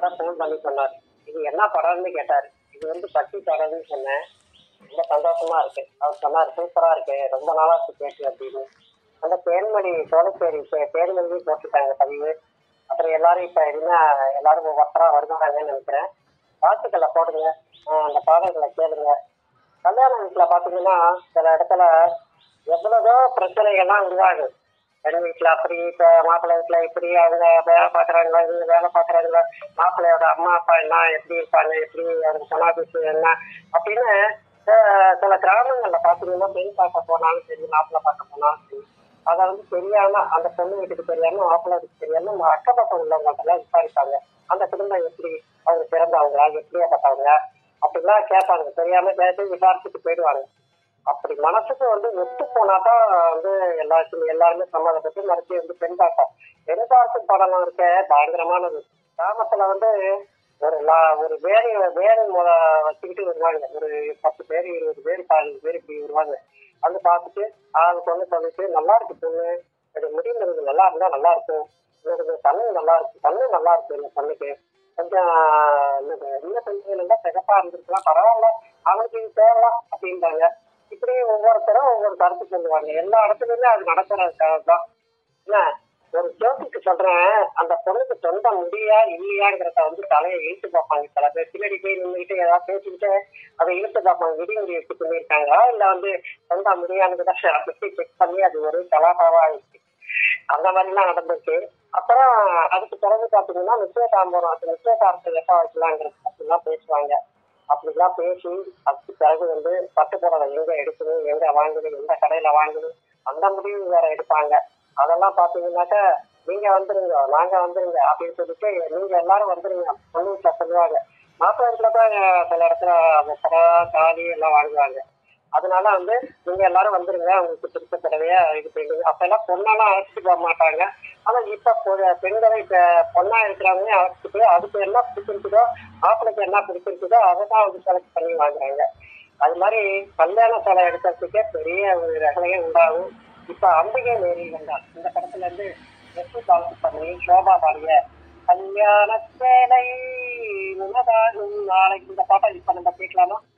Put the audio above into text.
கூட ஃபோன் பண்ணி சொன்னார். இது என்ன படம்னு கேட்டாரு. இது வந்து சக்தி படம்னு சொன்னேன். ரொம்ப சந்தோஷமா இருக்கு. அவர் சொன்னார், சூப்பரா இருக்கு, ரொம்ப நாளா கேட்டு அப்படின்னு. அந்த தேன்மொழி சோலைச்சேரி தேன்மொழியும் போட்டுட்டாங்க பதிவு. அப்புறம் எல்லாரும் இப்ப என்ன எல்லாரும் ஒவ்வொருத்தரா வருவாங்கன்னு நினைக்கிறேன். பாட்டுக்களை போடுங்க, அந்த பாடல்களை கேளுங்க. கல்யாண வீட்டுல பாத்தீங்கன்னா சில இடத்துல எவ்வளவோ பிரச்சனைகள்லாம் உருவாகுது. பெண் வீட்டுல அப்படி, இப்ப மாப்பிள்ளை வீட்டுல இப்படி, அவங்க வேலை பாக்குறாங்களா, இவங்க வேலை பாக்குறாங்களா, மாப்பிள்ளையோட அம்மா அப்பா என்ன எப்படி இருப்பாங்க, எப்படி அவங்க குணாதிசயம் என்ன அப்படின்னு சில கிராமங்கள்ல பாத்தீங்கன்னா பெண் பார்க்க போனாலும் சரி, மாப்பிள்ளை பார்க்க போனாலும் சரி, அதை வந்து தெரியாம அந்த பொண்ணு வீட்டுக்கு தெரியாம மாப்பிள்ளை வீட்டுக்கு தெரியாம அக்கம் பக்கம் உள்ளவங்க எல்லாம் விசாரிப்பாங்க. அந்த குடும்பம் எப்படி, அவங்க பிறந்தவங்களா, எப்படியாப்பட்டவங்க அப்படிலாம் கேட்பாங்க. தெரியாம கேட்டு விசாரிச்சுட்டு போயிடுவாங்க. அப்படி மனசுக்கு வந்து ஒத்து போனாதான் வந்து எல்லாருமே சம்மதப்பட்டு மறுபடியும் வந்து பெண் பார்க்க பெண் பார்க்கும் படம் இருக்க பயங்கரமானது. கிராமத்துல வந்து ஒரு வேலை வச்சுக்கிட்டு வருவாங்க. ஒரு 10 பேர் 20 பேர் 15 பேர் இப்படி வருவாங்க. வந்து பார்த்துட்டு அதுக்கு வந்து சொல்லிட்டு, நல்லா இருக்கு பொண்ணு, இது முடிவுங்கிறது நல்லா இருந்தா நல்லா இருக்கும், உங்களுக்கு கண்ணு நல்லா இருக்கு, கண்ணு நல்லா இருக்கு இந்த பொண்ணுக்கு, கொஞ்சம் இன்னும் கொஞ்சம் நல்லா சிறப்பா இருந்திருக்கலாம், பரவாயில்ல, அவனுக்கு இது தேவலாம் அப்படின்றாங்க. இப்படி ஒவ்வொருத்தரும் ஒவ்வொரு கருத்து சொல்லுவாங்க. எல்லா இடத்துலயுமே அது நடக்கிறதுக்காகதான். என்ன, ஒரு ஜோதிக்கு சொல்றேன், அந்த பொண்ணுக்கு சொந்த முடியா இல்லையாங்கிறத வந்து தலையை இழுத்து பார்ப்பாங்க. சில பேர் பின்னாடி போய் நின்றுட்டு ஏதாவது பேசிக்கிட்டு அதை இழுத்து பார்ப்பாங்க. விடிமுடி வச்சு பண்ணியிருக்காங்களா இல்ல வந்து சொந்த முடியானதுதான் அப்படி செக் பண்ணி அது ஒரு கலாட்டாவா ஆயிடுச்சு. அந்த மாதிரிலாம் நடந்துச்சு. அப்புறம் அதுக்கு பிறகு பாத்தீங்கன்னா நிச்சயதார்த்தம் எப்ப வைக்கலாங்கிறது அப்படிலாம் பேசுவாங்க. அப்படிலாம் பேசி அதுக்கு பிறகு வந்து பட்டு புடவை எங்க எடுக்கணும், எங்க வாங்கணும், எந்த கடையில வாங்கணும், அந்த முடிவு வேற எடுப்பாங்க. அதெல்லாம் பாத்தீங்கன்னாக்கா, நீங்க வந்துருங்க, நாங்க வந்துருங்க அப்படின்னு சொல்லிட்டு நீங்க எல்லாரும் வந்துருங்க பொண்ணு வீட்டுல சொல்லுவாங்க. மாப்பிள்ளை வீட்டுல தான் சில இடத்துல புடவை காலி எல்லாம் வாங்குவாங்க. அதனால வந்து நீங்க எல்லாரும் வந்துருங்க, உங்களுக்கு பிடிச்ச புடவையா இது பண்ணுங்க. அப்ப எல்லாம் பொண்ணெல்லாம் அழைச்சிட்டு போக மாட்டாங்க. ஆனா இப்ப பெண்களை இப்ப பொண்ணா இருக்கிறவங்க அழைச்சிட்டு போய் அதுக்கு என்ன பிடிச்சிருக்குதோ, மாப்பிள்ளைக்கு என்ன பிடிச்சிருக்குதோ அதை தான் வந்து செலக்ட் பண்ணி வாங்குறாங்க. அது மாதிரி கல்யாண சேலை எடுக்கிறதுக்கே பெரிய ஒரு ரகலையே உண்டாகும். இப்ப அம்பிகை நேரி வந்தார் இந்த படத்துல இருந்து எஸ் பாலசுப்ரமணி சோபா பாடிய கல்யாண சேலை உனதாகும் நாளைக்கு, இந்த பாட்டை இப்ப நம்ம கேட்கலாமா?